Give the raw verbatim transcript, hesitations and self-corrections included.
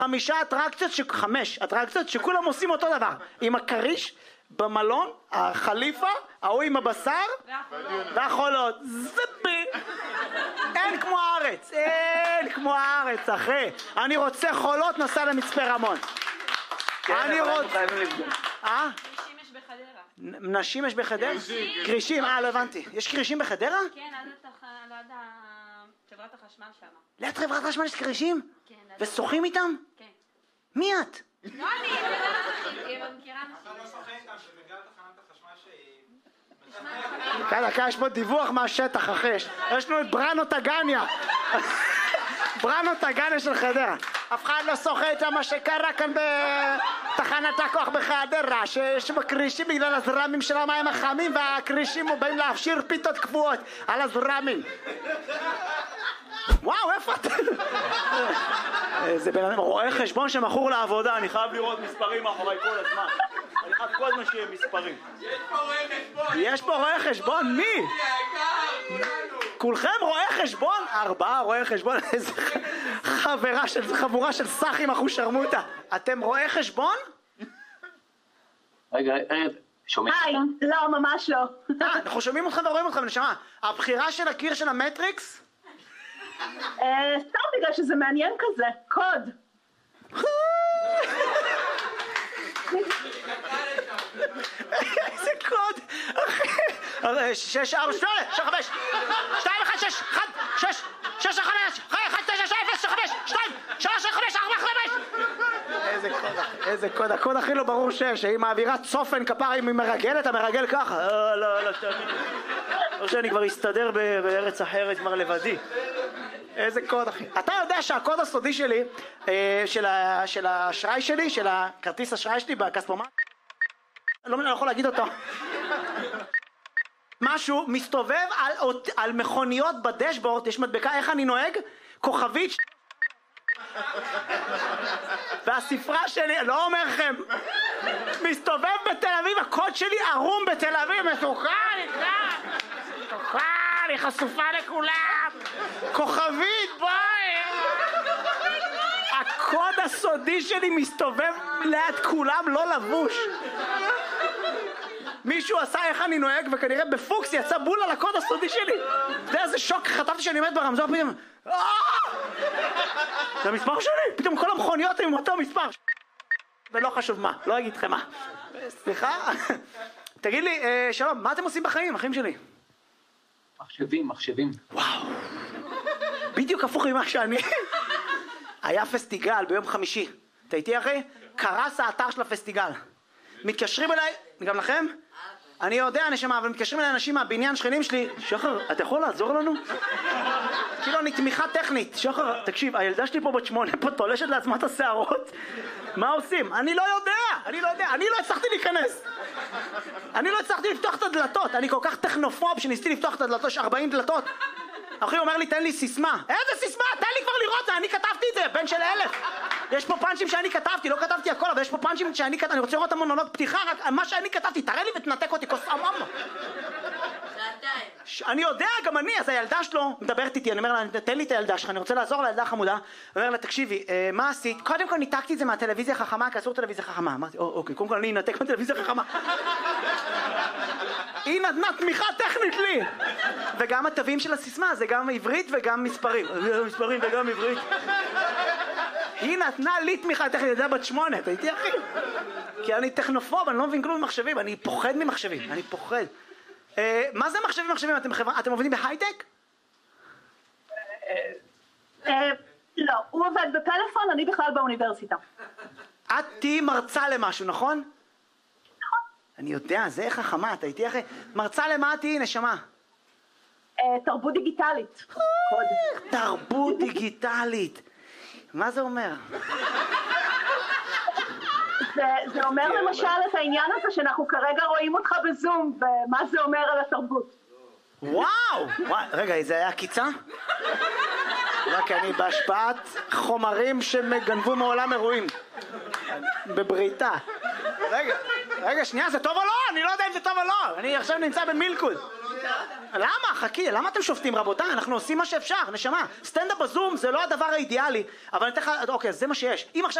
חמישה אטרקציות, ש... חמש אטרקציות שכולם עושים אותו דבר. עם הקריש במלון, החליפה, ההוא עם הבשר והחולות. זה בי. אין כמו הארץ, אין כמו הארץ, אחי. אני רוצה חולות, נסע למצפה רמון. אני רוצה... אה? נשים יש בחדרה. נשים יש בחדרה? קרישים, אה, לא הבנתי. יש קרישים בחדרה? כן, עד חברת החשמל שם. ליד חברת החשמל יש קרישים? כן. ושוחים איתם? כן. מי את? לא אני, אני מכירה נשים. אתה לא שוחה איתם, שבגלל תחנת החשמל שהיא... כאן, כאן יש פה דיווח מהשטח, אחי. יש לנו את בראנו טגניה. בראנו טגניה של חדרה. אף אחד לא שוחה איתם מה שקרה כאן בתחנת הכוח בחדרה, שיש בקרישים בגלל הזרמים של המים החמים, והקרישים באים להפשיר פיתות קבועות על הזרמים. וואו, איפה אתה? זה בן אדם, רואה חשבון שמכור לעבודה, אני חייב לראות מספרים מאחורי כל הזמן. אני חייב כל הזמן שיהיה מספרים. יש פה רואה חשבון! יש פה רואה חשבון? מי? כולכם רואי חשבון? ארבעה רואי חשבון? איזה חברה של, חבורה של סחים אחושרמוטה. אתם רואי חשבון? רגע, רגע, שומעים? היי, לא, ממש לא. אה, אנחנו שומעים אתכם ורואים אתכם, נשמה. הבחירה של הקיר של המטריקס? סתם בגלל שזה מעניין כזה, קוד. איזה קוד? אחי, שש, ארבע, שמונה, שש, חמש, שתיים, אחד, שש, אחד, שש, שש, חמש, אחד, תשע, שש, אפס, חמש, שתיים, שלוש, חמש, ארבע, חמש. איזה קוד, איזה קוד, הקוד הכי לא ברור שיש, שהיא מעבירה צופן כפרה, אם היא מרגלת, המרגל ככה. לא, לא, לא, לא שאני כבר אסתדר בארץ אחרת כבר לבדי. איזה קוד, אחי. אתה יודע שהקוד הסודי שלי, של האשראי שלי, של הכרטיס אשראי שלי בכספומט, לא יכול להגיד אותו. משהו מסתובב על, על מכוניות בדשבורד, יש מדבקה איך אני נוהג, כוכבית, והספרה שלי, לא אומר לכם, מסתובב בתל אביב, הקוד שלי ערום בתל אביב, מסוכן, מסוכן, היא חשופה לכולם, כוכבית, ביי. הקוד הסודי שלי מסתובב ליד כולם, לא לבוש. מישהו עשה איך אני נוהג, וכנראה בפוקס יצא בול על הקוד הסודי שלי. זה איזה שוק, חטפתי שאני עומד ברמזור, פתאום זה המספר שלי, פתאום כל המכוניות עם אותו מספר. ולא חשוב מה, לא אגיד לכם מה. סליחה? תגיד לי, שלום, מה אתם עושים בחיים, אחים שלי? מחשבים, מחשבים. וואו, בדיוק הפוך ממה שאני. היה פסטיגל ביום חמישי, אתה איתי אחי? קרס האתר של הפסטיגל. מתקשרים אליי, גם לכם? אני יודע נשמה, אבל מתקשרים אליי אנשים מהבניין, שכנים שלי. שחר, אתה יכול לעזור לנו? כאילו אני תמיכה טכנית. שחר, תקשיב, הילדה שלי פה בת שמונה, פה תולשת לעצמה את השערות. מה עושים? אני לא יודע, אני לא יודע, אני לא הצלחתי להיכנס. אני לא הצלחתי לפתוח את הדלתות, אני כל כך טכנופוב שניסיתי לפתוח את הדלתות, יש ארבעים דלתות. אחי אומר לי, תן לי סיסמה. איזה סיסמה? תן לי כבר לראות, אני כתבתי את זה, בן של אלף. יש פה פאנצ'ים שאני כתבתי, לא כתבתי הכל, אבל יש פה פאנצ'ים שאני כתבתי, אני רוצה לראות את המונולוג פתיחה, רק מה שאני כתבתי, תראה לי ותנתק אותי, כוס אממה. אני יודע, גם אני, אז הילדה שלו מדברת איתי, אני אומר לה, תן לי את הילדה שלך, אני רוצה לעזור לילדה החמודה. אני אומר לה, תקשיבי, מה עשית? קודם כל ניתקתי את זה מהטלוויזיה החכמה, כי אסור טלוויזיה חכמה. אמרתי, אוקיי, קודם כל אני אנתק מהטלוויזיה החכמה. היא נתנה תמיכה טכנית לי. וגם התווים של הסיסמה, זה גם עברית וגם מספרים. מספרים וגם עברית. היא נתנה לי תמיכה טכנית, זה בת שמונה, אתה איתי אחי? כי אני טכנופוב, אני לא מבין כלום ממחשבים, אני פוחד ממחשבים, אני פוחד. מה זה מחשבים מחשבים? אתם עובדים בהייטק? לא, הוא עובד בפלאפון, אני בכלל באוניברסיטה. את תהי מרצה למשהו, נכון? נכון. אני יודע, זה איך חכמה, אתה איתי אחי? מרצה למה תהי, נשמה? תרבות דיגיטלית. תרבות דיגיטלית. מה זה אומר? זה, זה אומר למשל את העניין הזה שאנחנו כרגע רואים אותך בזום, ומה זה אומר על התרבות. וואו! וואו. רגע, זה היה עקיצה? רק אני בהשפעת חומרים שמגנבו מעולם אירועים. בבריתה. רגע, רגע, שנייה, זה טוב או לא? אני לא יודע אם זה טוב או לא. אני עכשיו נמצא במילקוד. למה? חכי, למה אתם שופטים רבותיי? אנחנו עושים מה שאפשר, נשמה. סטנדאפ בזום זה לא הדבר האידיאלי, אבל אני אתן לך, אוקיי, זה מה שיש. אם עכשיו